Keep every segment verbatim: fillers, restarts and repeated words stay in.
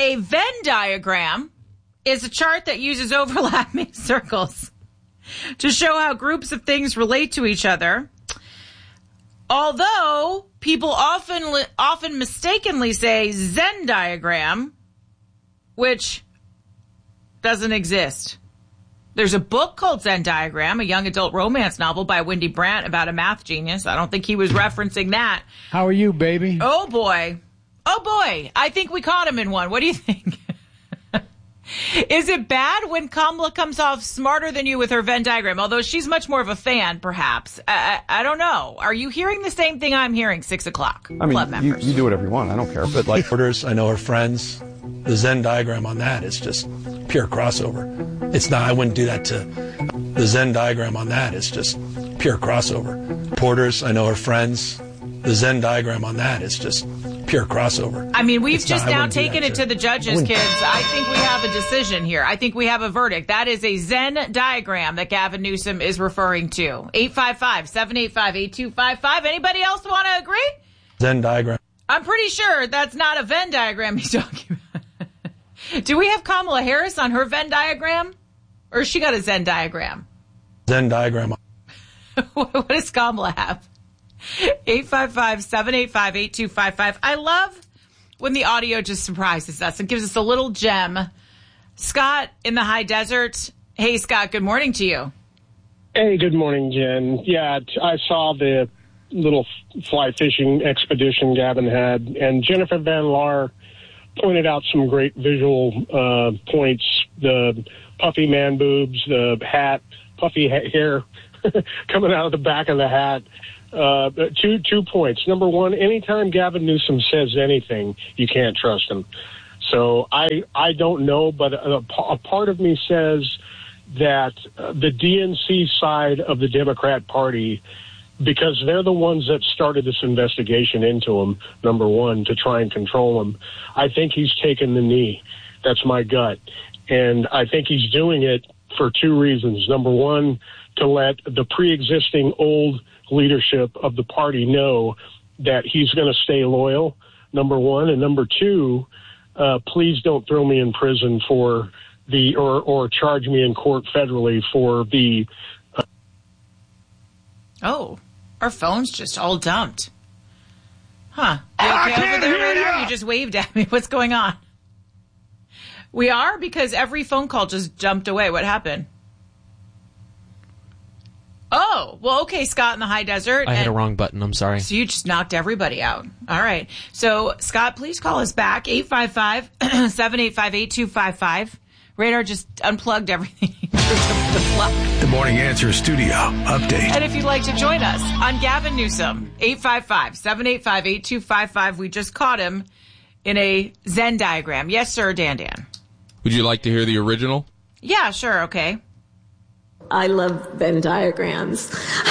A Venn diagram is a chart that uses overlapping circles to show how groups of things relate to each other. Although people often often mistakenly say Venn diagram, which doesn't exist. There's a book called Venn Diagram, a young adult romance novel by Wendy Brandt about a math genius. I don't think he was referencing that. How are you, baby? Oh, boy. Oh, boy. I think we caught him in one. What do you think? Is it bad when Kamala comes off smarter than you with her Venn diagram? Although she's much more of a fan, perhaps. I, I, I don't know. Are you hearing the same thing I'm hearing, six o'clock? I mean, Club you, members. you do whatever you want. I don't care. But like orders, I know her friends. The Venn diagram on that is just pure crossover. It's not, I wouldn't do that to, the Venn diagram on that is just pure crossover. Porters, I know her friends. The Venn diagram on that is just pure crossover. I mean, we've It's just not, now taken it to the judges, kids. I think we have a decision here. I think we have a verdict. That is a Venn diagram that Gavin Newsom is referring to. eight five five, seven eight five, eight two five five. Anybody else want to agree? Venn diagram. I'm pretty sure that's not a Venn diagram he's talking about. Do we have Kamala Harris on her Venn diagram? Or has she got a Venn diagram? Venn diagram. What does Kamala have? eight five five, seven eight five, eight two five five. I love when the audio just surprises us and gives us a little gem. Scott in the high desert. Hey, Scott, good morning to you. Hey, good morning, Jen. Yeah, I saw the little fly fishing expedition Gavin had, and Jennifer Van Laar pointed out some great visual uh, points. The puffy man boobs, the hat, puffy ha- hair coming out of the back of the hat. Uh, two two points. Number one, anytime Gavin Newsom says anything, you can't trust him. So I I don't know, but a, a part of me says that uh, the D N C side of the Democrat Party, because they're the ones that started this investigation into him, number one, to try and control him, I think he's taken the knee. That's my gut. And I think he's doing it for two reasons. Number one, to let the pre-existing old leadership of the party know that he's going to stay loyal, number one. And number two, uh, please don't throw me in prison for the, or, or charge me in court federally for the. Uh, oh, our phone's just all dumped. Huh. You okay over there, Radar? You just waved at me. What's going on? We are? Because every phone call just jumped away. What happened? Oh, well, okay, Scott in the high desert. I hit a wrong button. I'm sorry. So you just knocked everybody out. All right. So, Scott, please call us back. eight five five, seven eight five, eight two five five. Radar just unplugged everything. The Morning Answer Studio update. And if you'd like to join us on Gavin Newsom, eight five five, seven eight five, eight two five five. We just caught him in a Venn diagram. Yes, sir, Dan Dan. Would you like to hear the original? Yeah, sure. Okay. I love Venn diagrams.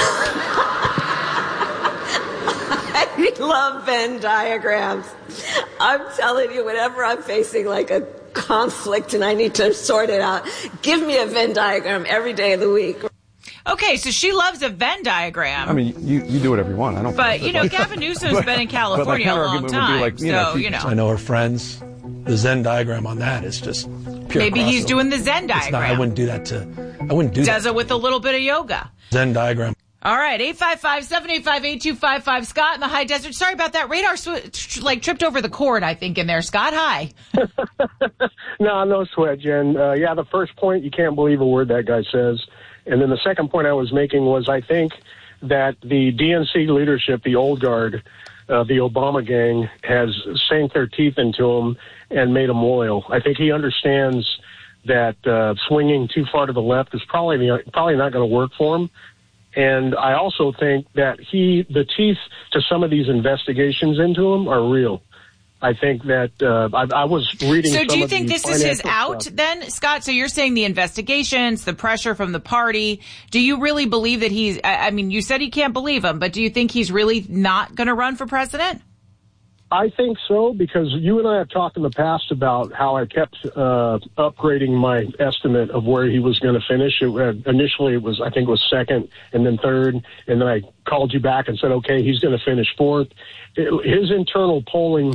I love Venn diagrams. I'm telling you, whenever I'm facing like a conflict and I need to sort it out, give me a Venn diagram every day of the week. Okay, so she loves a Venn diagram. I mean, you, you do whatever you want. I don't. But, care. you know, like, Gavin Newsom's but, been in California but, like, a long time. Like, you know, so, you know. I know her friends. The Venn diagram on that is just pure Maybe crossover. he's doing the Venn diagram. It's not, I wouldn't do that to, I wouldn't do Does that. it with a little bit of yoga. Venn diagram. All right, eight five five, seven eight five, eight two five five. Scott in the high desert. Sorry about that. Radar sw- tr- like tripped over the cord, I think, in there. Scott, hi. no, no sweat, Jen. Uh, yeah, the first point, you can't believe a word that guy says. And then the second point I was making was I think that the D N C leadership, the old guard, uh, the Obama gang, has sank their teeth into him and made him loyal. I think he understands that uh, swinging too far to the left is probably probably not going to work for him. And I also think that he, the teeth to some of these investigations into him are real. I think that uh, I, I was reading. So some do you of think the this is his out stuff. then, Scott? So you're saying the investigations, the pressure from the party. Do you really believe that he's, I, I mean, you said he can't believe him, but do you think he's really not going to run for president? I think so, because you and I have talked in the past about how I kept uh, upgrading my estimate of where he was going to finish. It, uh, initially, it was I think it was second, and then third, and then I called you back and said, okay, he's going to finish fourth. It, his internal polling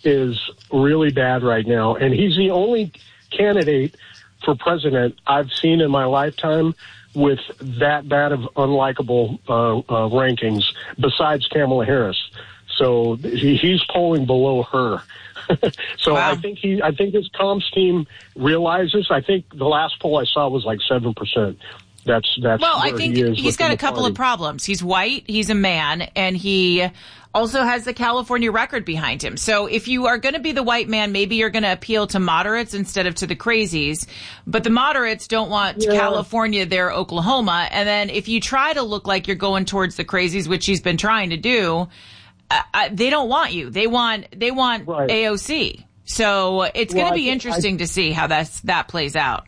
is really bad right now. And he's the only candidate for president I've seen in my lifetime with that bad of unlikable uh, uh, rankings besides Kamala Harris. So he, he's polling below her. so wow. I think he, I think his comms team realizes. I think the last poll I saw was like seven percent. That's that's well. where I think he is he's got a couple party. of problems. He's white. He's a man, and he also has the California record behind him. So if you are going to be the white man, maybe you're going to appeal to moderates instead of to the crazies. But the moderates don't want Yeah. California, their Oklahoma. And then if you try to look like you're going towards the crazies, which he's been trying to do, uh, uh, they don't want you. They want they want Right. A O C. So it's Well, going to I be think- interesting I- to see how that's, that plays out.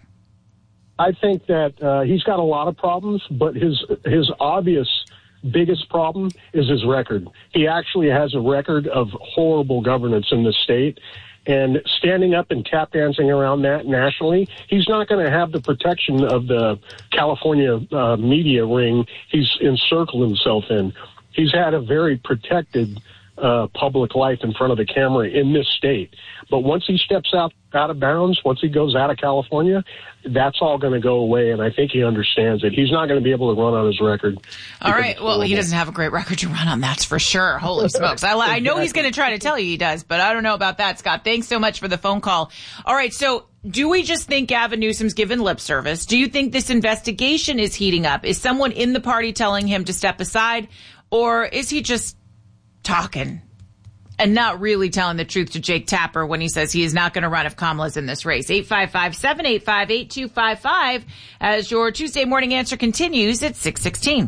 I think that uh, he's got a lot of problems, but his his obvious biggest problem is his record. He actually has a record of horrible governance in the state, and standing up and tap dancing around that nationally, he's not going to have the protection of the California uh, media ring he's encircled himself in. He's had a very protected uh, public life in front of the camera in this state. But once he steps out, out of bounds, once he goes out of California, that's all going to go away. And I think he understands it. He's not going to be able to run on his record. All right. Well, he doesn't have a great record to run on. That's for sure. Holy smokes. I, I know he's going to try to tell you he does, but I don't know about that, Scott. Thanks so much for the phone call. All right. So do we just think Gavin Newsom's given lip service? Do you think this investigation is heating up? Is someone in the party telling him to step aside, or is he just talking and not really telling the truth to Jake Tapper when he says he is not going to run if Kamala's in this race? eight five five, seven eight five, eight two five five as your Tuesday morning answer continues at six sixteen.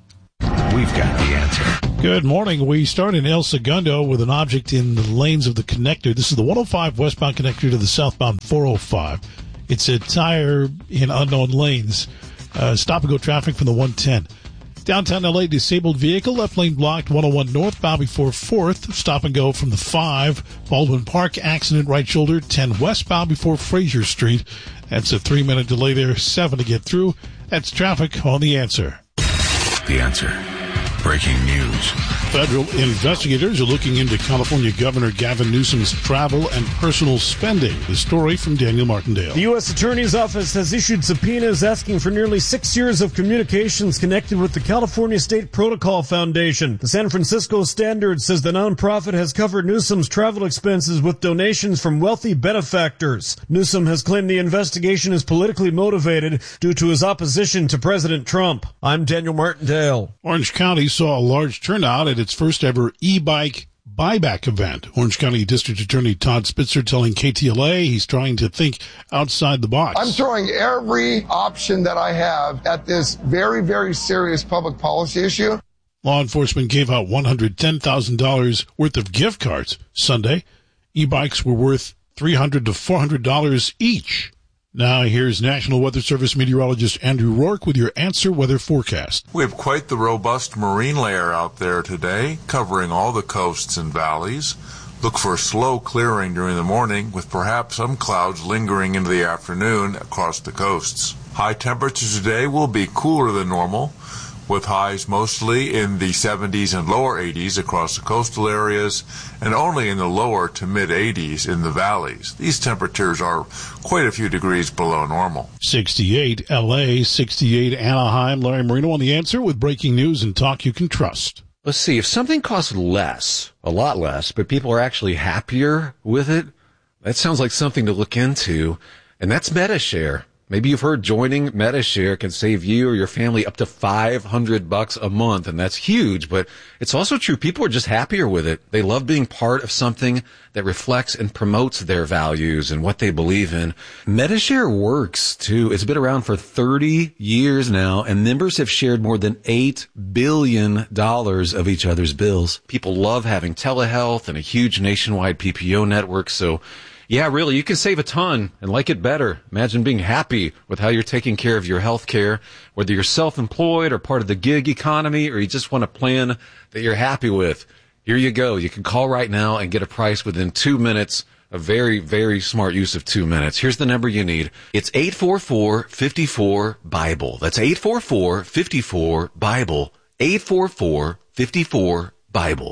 We've got the answer. Good morning. We start in El Segundo with an object in the lanes of the connector. This is the one oh five westbound connector to the southbound four oh five. It's a tire in unknown lanes. Uh, stop and go traffic from the one ten. Downtown L A, disabled vehicle, left lane blocked, one oh one northbound before fourth. Stop and go from the five. Baldwin Park, accident, right shoulder, ten westbound before Fraser Street. That's a three-minute delay there, seven to get through. That's traffic on The Answer. The answer. Breaking news. Federal investigators are looking into California Governor Gavin Newsom's travel and personal spending. The story from Daniel Martindale. The U S Attorney's Office has issued subpoenas asking for nearly six years of communications connected with the California State Protocol Foundation. The San Francisco Standard says the nonprofit has covered Newsom's travel expenses with donations from wealthy benefactors. Newsom has claimed the investigation is politically motivated due to his opposition to President Trump. I'm Daniel Martindale. Orange County saw a large turnout at its first ever e-bike buyback event. Orange County District Attorney Todd Spitzer telling K T L A he's trying to think outside the box. I'm throwing every option that I have at this very, very serious public policy issue. Law enforcement gave out one hundred ten thousand dollars worth of gift cards Sunday. E-bikes were worth three hundred to four hundred dollars each. Now here's National Weather Service meteorologist Andrew Rourke with your Answer Weather Forecast. We have quite the robust marine layer out there today, covering all the coasts and valleys. Look for slow clearing during the morning, with perhaps some clouds lingering into the afternoon across the coasts. High temperatures today will be cooler than normal, with highs mostly in the seventies and lower eighties across the coastal areas, and only in the lower to mid eighties in the valleys. These temperatures are quite a few degrees below normal. sixty-eight L A, sixty-eight Anaheim. Larry Marino on The Answer with breaking news and talk you can trust. Let's see, if something costs less, a lot less, but people are actually happier with it, that sounds like something to look into, and that's MetaShare. Maybe you've heard joining MetaShare can save you or your family up to five hundred bucks a month, and that's huge, but it's also true. People are just happier with it. They love being part of something that reflects and promotes their values and what they believe in. MetaShare works, too. It's been around for thirty years now, and members have shared more than eight billion dollars of each other's bills. People love having telehealth and a huge nationwide P P O network, so yeah, really, you can save a ton and like it better. Imagine being happy with how you're taking care of your health care, whether you're self-employed or part of the gig economy, or you just want a plan that you're happy with. Here you go. You can call right now and get a price within two minutes. A very, very smart use of two minutes. Here's the number you need. It's eight four four, five four, BIBLE. That's eight four four, five four, BIBLE. eight four four, five four, BIBLE.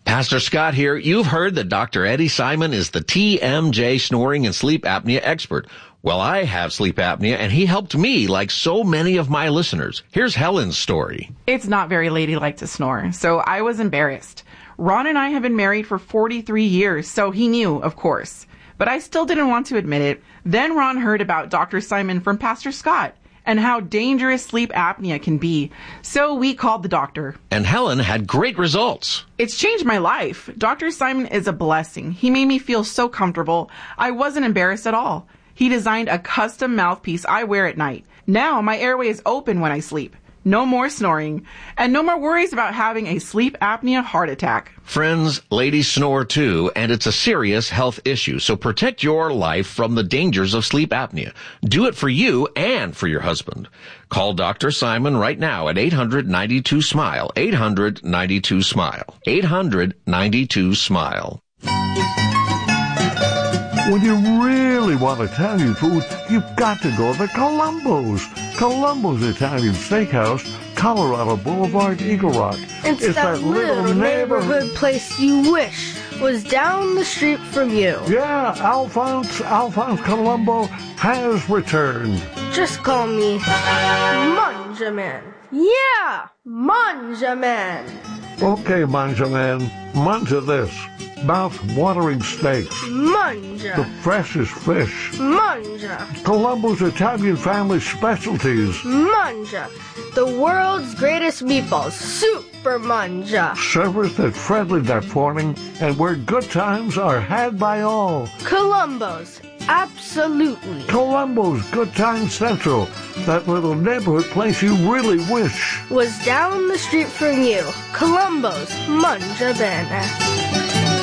Pastor Scott here. You've heard that Doctor Eddie Simon is the T M J snoring and sleep apnea expert. Well, I have sleep apnea, and he helped me like so many of my listeners. Here's Helen's story. It's not very ladylike to snore, so I was embarrassed. Ron and I have been married for forty-three years, so he knew, of course. But I still didn't want to admit it. Then Ron heard about Doctor Simon from Pastor Scott and how dangerous sleep apnea can be. So we called the doctor. And Helen had great results. It's changed my life. Doctor Simon is a blessing. He made me feel so comfortable. I wasn't embarrassed at all. He designed a custom mouthpiece I wear at night. Now my airway is open when I sleep. No more snoring. And no more worries about having a sleep apnea heart attack. Friends, ladies snore too, and it's a serious health issue. So protect your life from the dangers of sleep apnea. Do it for you and for your husband. Call Doctor Simon right now at eight hundred ninety-two SMILE. eight hundred ninety-two SMILE. eight hundred ninety-two SMILE. When you really want Italian food, you've got to go to Columbo's. Columbo's Italian Steakhouse, Colorado Boulevard, Eagle Rock. It's, it's that, that little neighborhood, neighborhood place you wish was down the street from you. Yeah, Alphonse, Alphonse Columbo has returned. Just call me Manja Man. Yeah, Manja Man. Okay, Manja Man, manja this. Mouth-watering steaks. Manja. The freshest fish. Manja. Columbo's Italian family specialties. Manja. The world's greatest meatballs. Super Manja. Servers that friendly that morning and where good times are had by all. Columbo's. Absolutely. Columbo's Good Time Central. That little neighborhood place you really wish was down the street from you. Columbo's Manja Bene.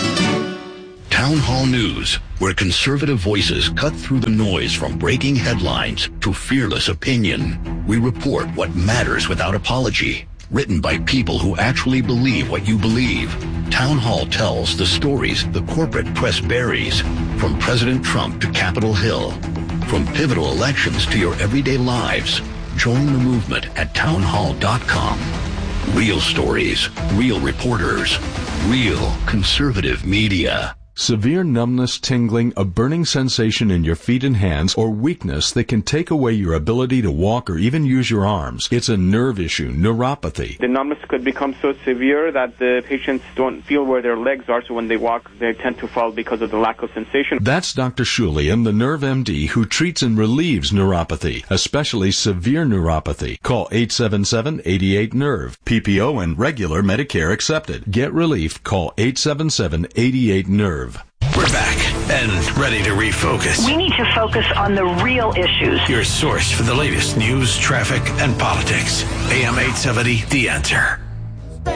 Town Hall News, where conservative voices cut through the noise from breaking headlines to fearless opinion. We report what matters without apology. Written by people who actually believe what you believe. Town Hall tells the stories the corporate press buries. From President Trump to Capitol Hill. From pivotal elections to your everyday lives. Join the movement at town hall dot com. Real stories, real reporters, real conservative media. Severe numbness, tingling, a burning sensation in your feet and hands, or weakness that can take away your ability to walk or even use your arms. It's a nerve issue, neuropathy. The numbness could become so severe that the patients don't feel where their legs are, so when they walk, they tend to fall because of the lack of sensation. That's Doctor Shulian, the nerve M D, who treats and relieves neuropathy, especially severe neuropathy. Call eight seven seven, eight eight, nerve. P P O and regular Medicare accepted. Get relief. Call eight seven seven, eight eight, nerve. We're back and ready to refocus. We need to focus on the real issues. Your source for the latest news, traffic, and politics. A M eight seventy, The Answer.